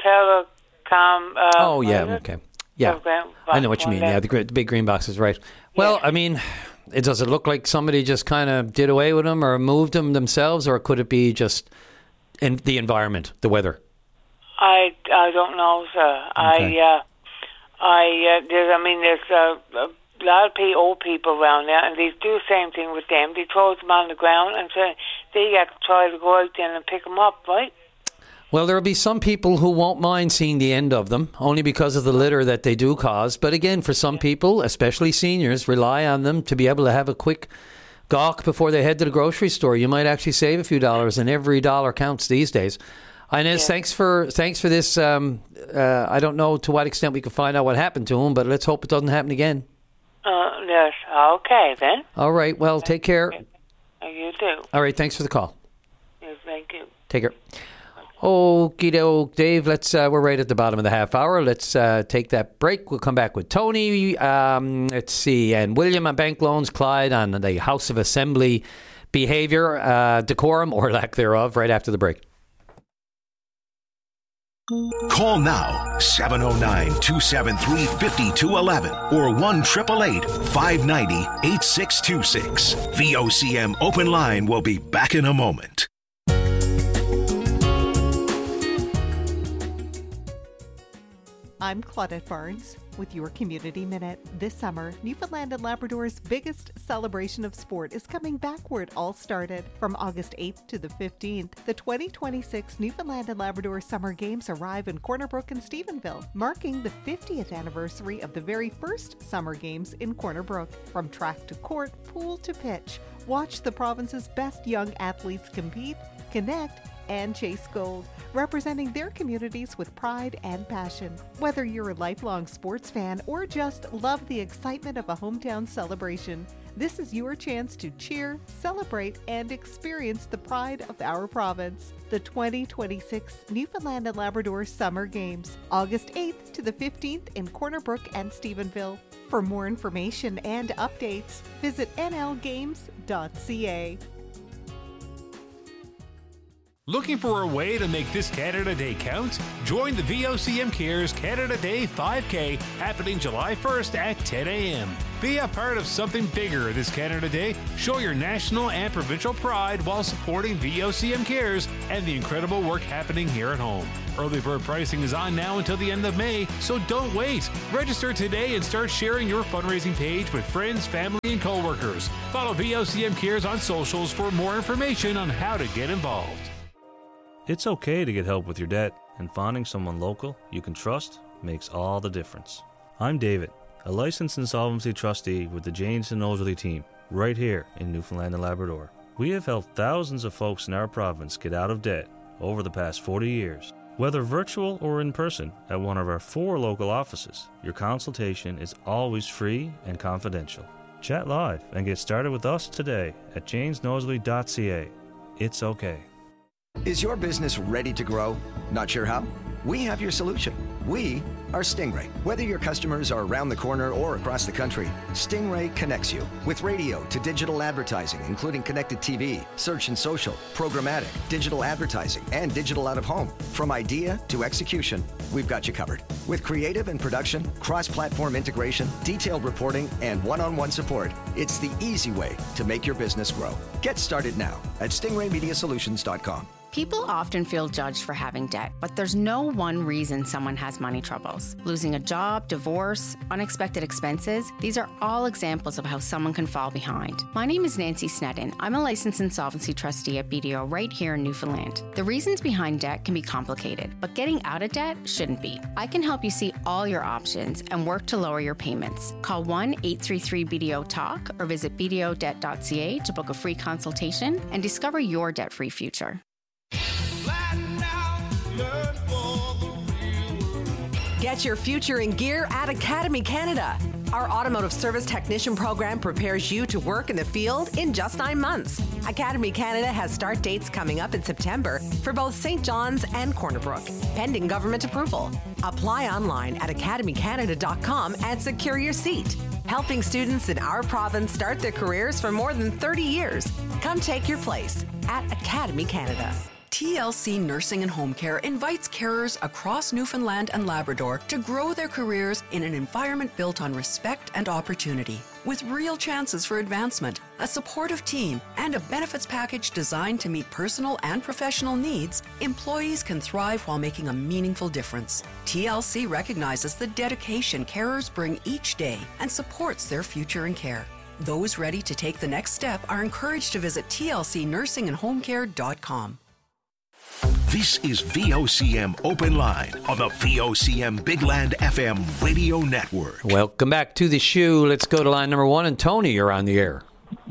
Telecom. Uh, oh yeah, okay, yeah. I know what you mean. Yeah, the, the big green boxes, right? Well, yeah. I mean. It, does it look like somebody just kind of did away with them or moved them themselves, or could it be just in the environment, the weather? I, I don't know, sir. Okay. I uh, I uh, there's I mean there's uh, a lot of people, old people around there, and they do the same thing with them. They throw them on the ground, and so they got to try to go out there and pick them up, right? Well, there will be some people who won't mind seeing the end of them, only because of the litter that they do cause. But again, for some people, especially seniors, rely on them to be able to have a quick gawk before they head to the grocery store. You might actually save a few dollars, and every dollar counts these days. Inez, yeah. thanks for thanks for this. Um, uh, I don't know to what extent we can find out what happened to him, but let's hope it doesn't happen again. Uh, yes. Okay, then. All right. Well, take care. You too. All right. Thanks for the call. Yes, thank you. Take care. Okie doke, Dave. Let's. Uh, we're right at the bottom of the half hour. Let's uh, take that break. We'll come back with Tony. Um, let's see, and William on bank loans, Clyde on the House of Assembly behavior, uh, decorum or lack thereof. Right after the break. Call now seven oh nine, two seven three, five two one one or one eight eight eight, five nine zero, eight six two six. V O C M Open Line will be back in a moment. I'm Claudette Barnes. with your Community Minute. This summer, Newfoundland and Labrador's biggest celebration of sport is coming back where it all started. From August eighth to the fifteenth, the twenty twenty-six Newfoundland and Labrador Summer Games arrive in Corner Brook and Stephenville, marking the fiftieth anniversary of the very first Summer Games in Corner Brook. From track to court, pool to pitch, watch the province's best young athletes compete, connect, and chase gold, representing their communities with pride and passion. Whether you're a lifelong sports fan or just love the excitement of a hometown celebration, this is your chance to cheer, celebrate, and experience the pride of our province. The twenty twenty-six Newfoundland and Labrador Summer Games, August eighth to the fifteenth in Corner Brook and Stephenville. For more information and updates, visit n l games dot c a. Looking for a way to make this Canada Day count? Join the V O C M Cares Canada Day five K happening July first at ten a.m. Be a part of something bigger this Canada Day. Show your national and provincial pride while supporting V O C M Cares and the incredible work happening here at home. Early bird pricing is on now until the end of May, so don't wait. Register today and start sharing your fundraising page with friends, family, and coworkers. Follow V O C M Cares on socials for more information on how to get involved. It's okay to get help with your debt, and finding someone local you can trust makes all the difference. I'm David, a licensed insolvency trustee with the Janes and Nosley team, right here in Newfoundland and Labrador. We have helped thousands of folks in our province get out of debt over the past forty years. Whether virtual or in person at one of our four local offices, your consultation is always free and confidential. Chat live and get started with us today at janes nosley dot c a. It's okay. Is your business ready to grow? Not sure how? We have your solution. We are Stingray. Whether your customers are around the corner or across the country, Stingray connects you with radio to digital advertising, including connected T V, search and social, programmatic, digital advertising, and digital out-of-home. From idea to execution, we've got you covered. With creative and production, cross-platform integration, detailed reporting, and one-on-one support, it's the easy way to make your business grow. Get started now at stingray media solutions dot com. People often feel judged for having debt, but there's no one reason someone has money troubles. Losing a job, divorce, unexpected expenses, these are all examples of how someone can fall behind. My name is Nancy Snedden. I'm a licensed insolvency trustee at B D O right here in Newfoundland. The reasons behind debt can be complicated, but getting out of debt shouldn't be. I can help you see all your options and work to lower your payments. Call one eight three three B D O talk or visit b d o debt dot c a to book a free consultation and discover your debt-free future. Get your future in gear at Academy Canada. Our automotive service technician program prepares you to work in the field in just nine months. Academy Canada has start dates coming up in September for both Saint John's and Corner Brook, pending government approval. Apply online at academy canada dot com and secure your seat. Helping students in our province start their careers for more than thirty years. Come take your place at Academy Canada. T L C Nursing and Home Care invites carers across Newfoundland and Labrador to grow their careers in an environment built on respect and opportunity. With real chances for advancement, a supportive team, and a benefits package designed to meet personal and professional needs, employees can thrive while making a meaningful difference. T L C recognizes the dedication carers bring each day and supports their future in care. Those ready to take the next step are encouraged to visit t l c nursing and home care dot com. This is V O C M Open Line on the V O C M Big Land F M radio network. Welcome back to the show. Let's go to line number one. And Tony, you're on the air.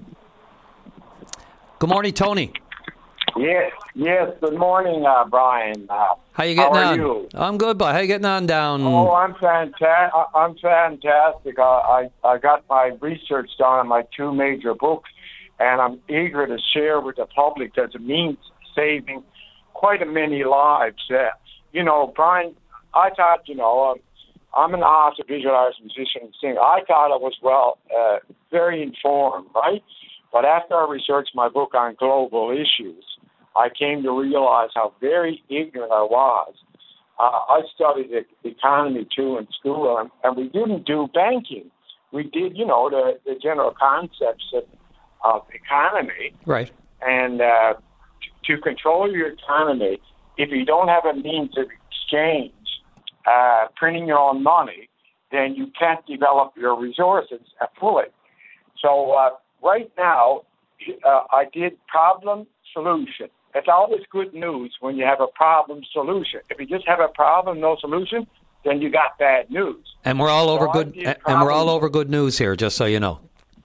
Good morning, Tony. Yes, yes. Good morning, uh, Brian. Uh, how you getting how are on? You? I'm good, but how you getting on down? Oh, I'm fantastic. I'm fantastic. I, I I got my research done on my two major books, and I'm eager to share with the public that it means saving quite a many lives. Uh, you know, Brian, I thought, you know, um, I'm an artist, visual artist, musician, and singer. I thought I was, well, uh, very informed, right? But after I researched my book on global issues, I came to realize how very ignorant I was. Uh, I studied the economy, too, in school, and, and we didn't do banking. We did, you know, the, the general concepts of, of economy. Right. And uh, to control your economy, if you don't have a means of exchange, uh, printing your own money, then you can't develop your resources fully. So uh, right now, uh, I did problem solution. It's always good news when you have a problem solution. If you just have a problem, no solution, then you got bad news. And we're all over So I good. did And problem- we're all over good news here, just so you know.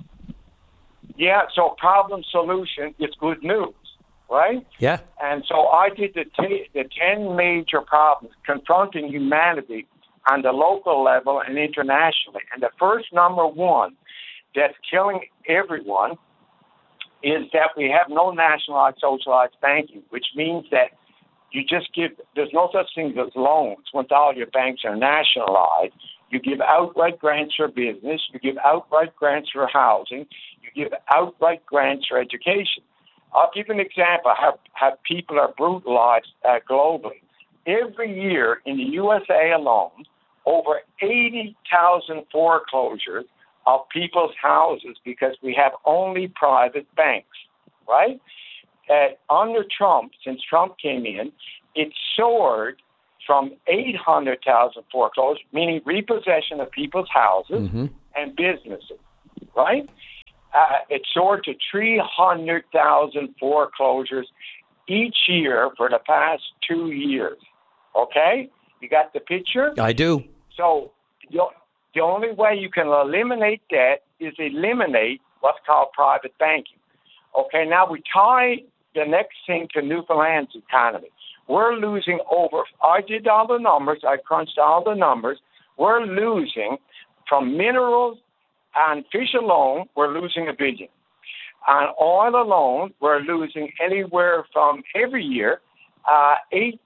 Yeah, so problem solution is good news, right? Yeah. And so I did the, t- the ten major problems confronting humanity on the local level and internationally. And the first number one that's killing everyone is that we have no nationalized socialized banking, which means that you just give, there's no such thing as loans once all your banks are nationalized. You give outright grants for business, you give outright grants for housing, you give outright grants for education. I'll give an example of how, how people are brutalized uh, globally. Every year in the U S A alone, over eighty thousand foreclosures of people's houses because we have only private banks, right? Uh, under Trump, since Trump came in, it soared from eight hundred thousand foreclosures, meaning repossession of people's houses Mm-hmm. and businesses, right? Uh, it soared to three hundred thousand foreclosures each year for the past two years, okay? You got the picture? I do. So the, the only way you can eliminate that is eliminate what's called private banking. Okay, now we tie the next thing to Newfoundland's economy. We're losing over, I did all the numbers, I crunched all the numbers. We're losing from minerals and fish alone, we're losing a billion. On oil alone, we're losing anywhere from every year uh, eight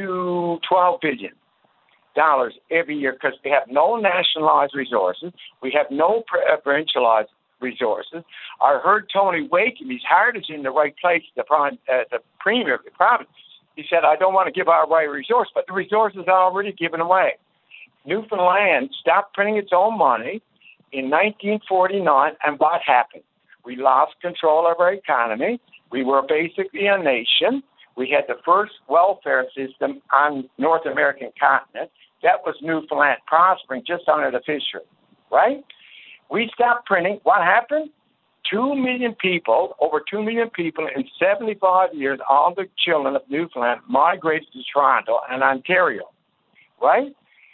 to twelve billion dollars every year because we have no nationalized resources. We have no provincialized resources. I heard Tony Wakeham, his heart is in the right place, the, prime, uh, the premier of the province. He said, I don't want to give our right resource, but the resources are already given away. Newfoundland stopped printing its own money in nineteen forty-nine, and what happened? We lost control of our economy. We were basically a nation. We had the first welfare system on North American continent. That was Newfoundland prospering just under the fishery, right? We stopped printing. What happened? Two million people, over two million people in seventy-five years, all the children of Newfoundland migrated to Toronto and Ontario, right?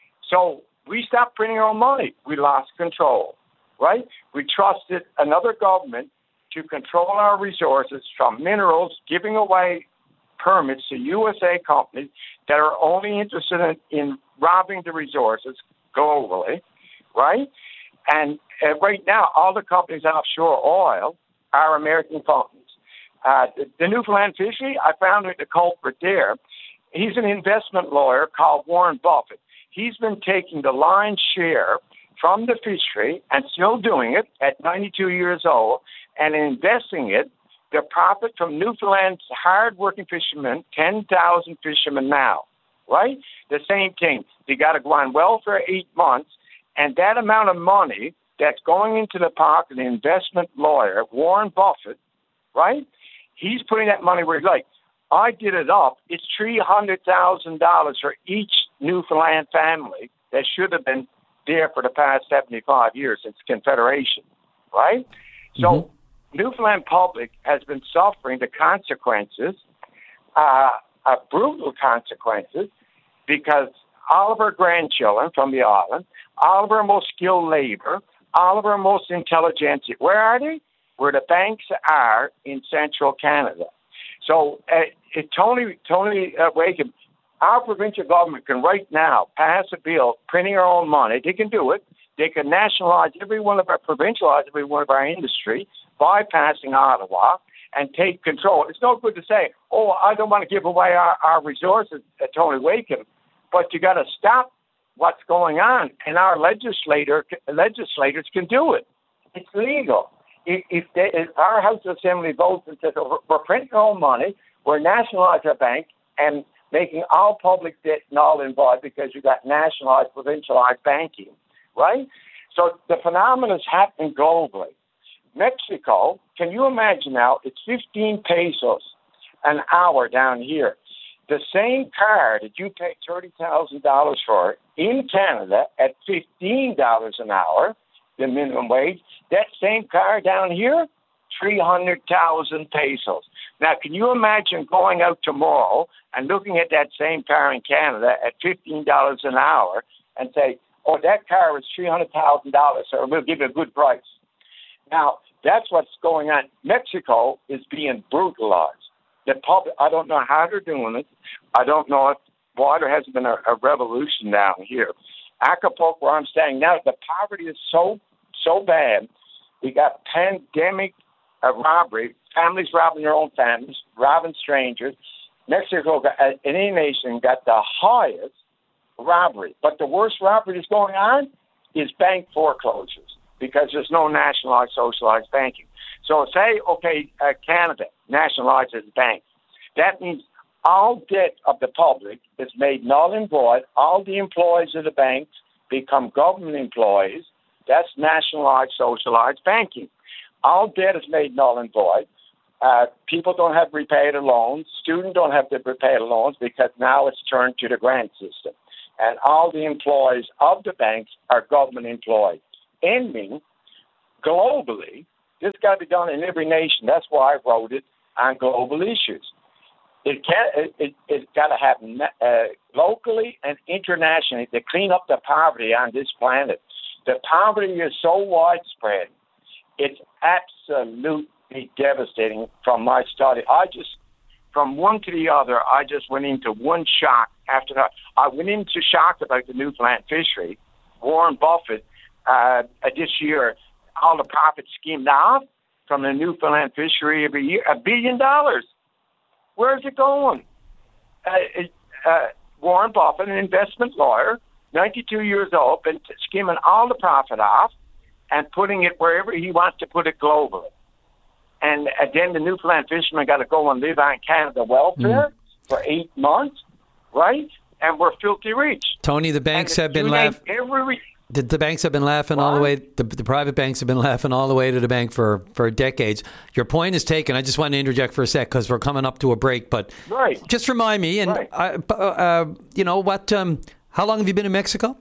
So we stopped printing our own money. We lost control, right? We trusted another government to control our resources from minerals, giving away permits to U S A companies that are only interested in, in robbing the resources globally, right? And uh, right now, all the companies offshore oil are American companies. Uh, the, the Newfoundland fishery, I found the culprit there. He's an investment lawyer called Warren Buffett. He's been taking the lion's share from the fishery and still doing it at ninety-two years old and investing it. The profit from Newfoundland's hard-working fishermen, ten thousand fishermen now, right? The same thing. They got to go on welfare eight months, and that amount of money that's going into the pocket of the investment lawyer, Warren Buffett, right? He's putting that money where he's like, I did it up. It's three hundred thousand dollars for each Newfoundland family that should have been there for the past seventy-five years since Confederation, right? So mm-hmm. Newfoundland public has been suffering the consequences, uh, uh, brutal consequences, because all of our grandchildren from the island, all of our most skilled labor, all of our most intelligentsia, where are they? Where the banks are in central Canada. So uh, if Tony Tony uh, Wakeham, our provincial government can right now pass a bill printing our own money. They can do it. They can nationalize every one of our, provincialize every one of our industry, bypassing Ottawa, and take control. It's no good to say, oh, I don't want to give away our, our resources, uh, Tony Wakeham, but you got to stop what's going on, and our legislator legislators can do it. It's legal. If, if, they, if our House of Assembly votes and says, oh, we're printing our own money, we're nationalizing our bank, and making all public debt null and void because you got nationalized, provincialized banking, right? So the phenomenon is happening globally. Mexico, can you imagine now, it's fifteen pesos an hour down here. The same car that you pay thirty thousand dollars for in Canada at fifteen dollars an hour, the minimum wage, that same car down here, three hundred thousand pesos. Now, can you imagine going out tomorrow and looking at that same car in Canada at fifteen dollars an hour and say, oh, that car is three hundred thousand dollars, so we'll give you a good price. Now, that's what's going on. Mexico is being brutalized. The public, I don't know how they're doing it. I don't know if why there hasn't been a, a revolution down here. Acapulco, where I'm staying now, the poverty is so, so bad. We got pandemic uh, robbery, families robbing their own families, robbing strangers. Mexico, got, uh, in any nation, got the highest robbery. But the worst robbery that's going on is bank foreclosures because there's no nationalized, socialized banking. So say, okay, uh, Canada nationalizes banks. That means all debt of the public is made null and void. All the employees of the banks become government employees. That's nationalized, socialized banking. All debt is made null and void. Uh, people don't have to repay their loans. Students don't have to repay their loans because now it's turned to the grant system. And all the employees of the banks are government employees. Ending globally, this got to be done in every nation. That's why I wrote it on global issues. It can it, it, it's got to happen uh, locally and internationally to clean up the poverty on this planet. The poverty is so widespread, it's absolutely devastating from my study. I just, from one to the other, I just went into one shock after that. I went into shock about the Newfoundland fishery. Warren Buffett, uh, this year, all the profits skimmed off from the Newfoundland fishery every year, a billion dollars. Where's it going? Uh, uh, Warren Buffett, an investment lawyer, ninety-two years old, been skimming all the profit off and putting it wherever he wants to put it globally. And, and then the Newfoundland fishermen got to go and live on Canada welfare mm. for eight months, right? And we're filthy rich. Tony, the banks have been laughing. Every The, the banks have been laughing what? all the way. The, the private banks have been laughing all the way to the bank for, for decades. Your point is taken. I just want to interject for a sec because we're coming up to a break. But right. just remind me, and right. I, uh, you know what? Um, how long have you been in Mexico?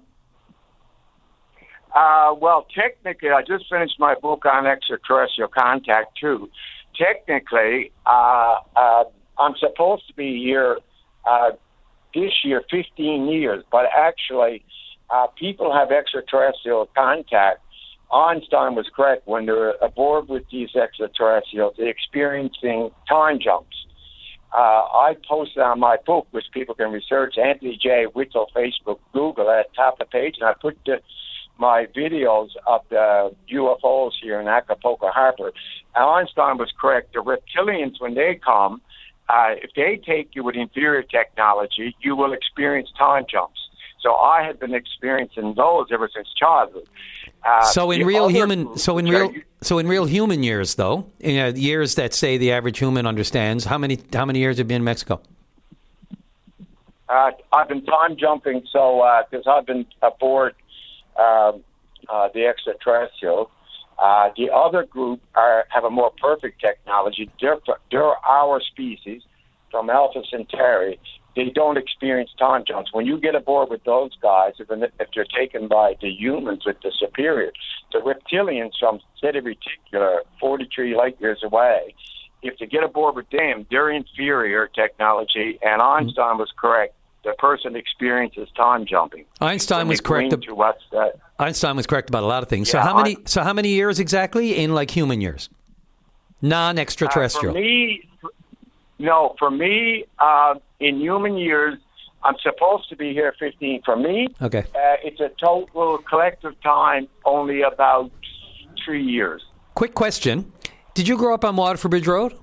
Uh, well, technically, I just finished my book on extraterrestrial contact too. Technically, uh, uh, I'm supposed to be here uh, this year, fifteen years, but actually. Uh, people have extraterrestrial contact. Einstein was correct when they're aboard with these extraterrestrials, they're experiencing time jumps. Uh, I posted on my book, which people can research, Anthony J. Whittle, Facebook, Google, at the top of the page, and I put the, my videos of the U F Os here in Acapulco Harbor. Einstein was correct. The reptilians, when they come, uh, if they take you with inferior technology, you will experience time jumps. So I had been experiencing those ever since childhood. Uh, so in real human, so in real, so in real human years, though, in uh, years that say the average human understands, how many how many years have you been in Mexico? Uh, I've been time jumping, so because uh, I've been aboard uh, uh, the extraterrestrial. Uh, the other group are, have a more perfect technology. They're, they're our species from Alpha Centauri. They don't experience time jumps. When you get aboard with those guys, if, if they're taken by the humans with the superior, the reptilians from Zeta Reticula, forty-three light years away, if they get aboard with them, they're inferior technology, and Einstein was correct. The person experiences time jumping. Einstein was correct. To what's that? Einstein was correct about a lot of things. Yeah, so how many? I, so how many years exactly in like human years? Non-extraterrestrial. Uh, for me, no. For me, uh, in human years, I'm supposed to be here fifteen. For me, okay, uh, it's a total collective time only about three years. Quick question: did you grow up on Waterford Bridge Road?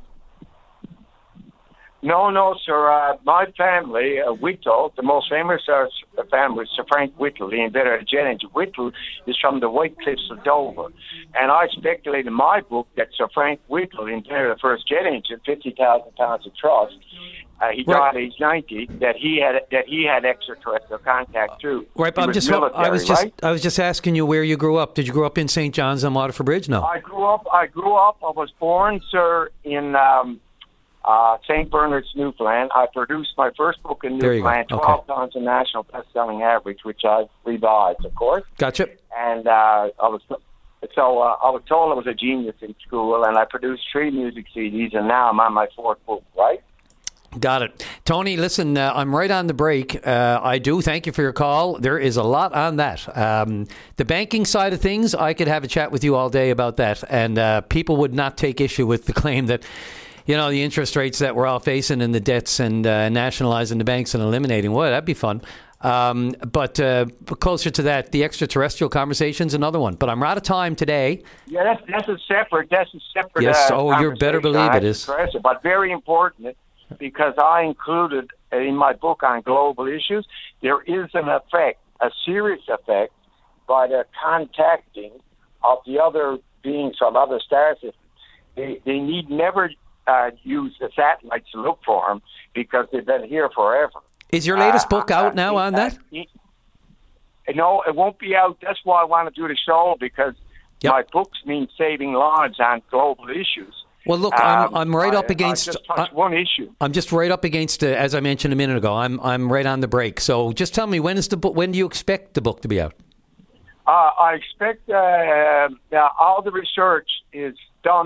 No, no, sir. Uh, my family, uh, Whittle, the most famous uh, family, Sir Frank Whittle, the inventor of the jet engine. Whittle is from the White Cliffs of Dover. And I speculate in my book that Sir Frank Whittle invented the first jet engine, fifty thousand pounds of thrust. Uh, he died at age ninety. That he had that he had extraterrestrial contact too. Right, but I'm just military, I was just right? I was just asking you where you grew up. Did you grow up in Saint John's on Waterford Bridge? No. I grew up. I grew up. I was born, sir, in. Um, uh, Saint Bernard's, Newfoundland. I produced my first book in There you go. Newfoundland, Okay. twelve times the national best-selling average, which I've revised, of course. Gotcha. And uh, I was so uh, I was told I was a genius in school, and I produced three music C Ds, and now I'm on my fourth book, right? Got it. Tony, listen, uh, I'm right on the break. Uh, I do thank you for your call. There is a lot on that. Um, the banking side of things, I could have a chat with you all day about that. And uh, people would not take issue with the claim that, you know, the interest rates that we're all facing and the debts and uh, nationalizing the banks and eliminating, well, that'd be fun. Um, but uh, closer to that, the extraterrestrial conversation's another one. But I'm out of time today. Yeah, that's that's a separate. That's a separate. Yes. Uh, Oh, you better conversation. believe I it is. stress it, but very important because I included in my book on global issues. There is an effect, a serious effect, by the contacting of the other beings from other star systems. They they need never uh, use the satellites to look for them because they've been here forever. Is your latest Uh, book out now on that? No, it won't be out. That's why I want to do the show, because Yep. my books mean saving lives on global issues. Well, look, I'm Um, I'm right I- up against. I just touched I- one issue. I'm just right up against, uh, as I mentioned a minute ago. I'm I'm right on the break. So just tell me, when is the book? When do you expect the book to be out? Uh, I expect uh, uh, all the research is